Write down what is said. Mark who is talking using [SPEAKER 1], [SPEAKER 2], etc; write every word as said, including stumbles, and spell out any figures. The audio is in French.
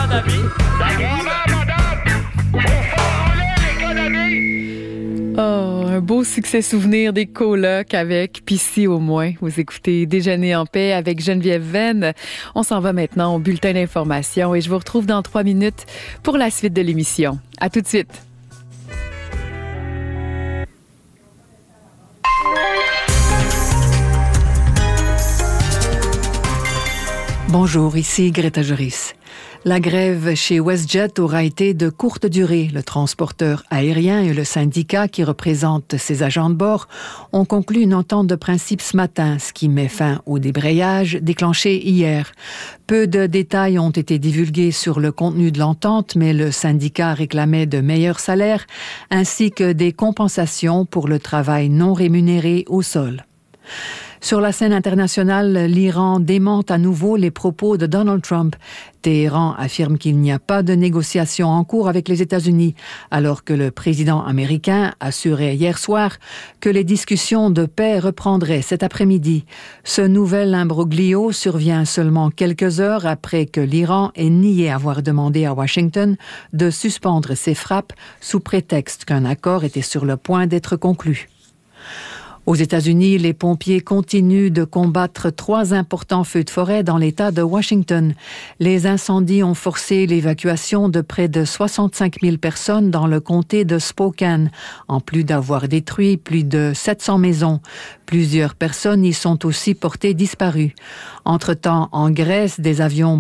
[SPEAKER 1] Oh, un beau succès souvenir des colocs avec Pissy au moins. Vous écoutez Déjeuner en paix avec Geneviève Venn. On s'en va maintenant au bulletin d'information et je vous retrouve dans trois minutes pour la suite de l'émission. À tout de suite. Bonjour, ici Greta Joris. La grève chez WestJet aura été de courte durée. Le transporteur aérien et le syndicat qui représente ses agents de bord ont conclu une entente de principe ce matin, ce qui met fin au débrayage déclenché hier. Peu de détails ont été divulgués sur le contenu de l'entente, mais le syndicat réclamait de meilleurs salaires ainsi que des compensations pour le travail non rémunéré au sol. Sur la scène internationale, l'Iran démente à nouveau les propos de Donald Trump. Téhéran affirme qu'il n'y a pas de négociations en cours avec les États-Unis, alors que le président américain assurait hier soir que les discussions de paix reprendraient cet après-midi. Ce nouvel imbroglio survient seulement quelques heures après que l'Iran ait nié avoir demandé à Washington de suspendre ses frappes sous prétexte qu'un accord était sur le point d'être conclu. Aux États-Unis, les pompiers continuent de combattre trois importants feux de forêt dans l'État de Washington. Les incendies ont forcé l'évacuation de près de soixante-cinq mille personnes dans le comté de Spokane, en plus d'avoir détruit plus de sept cents maisons. Plusieurs personnes y sont aussi portées disparues. Entre-temps, en Grèce, des avions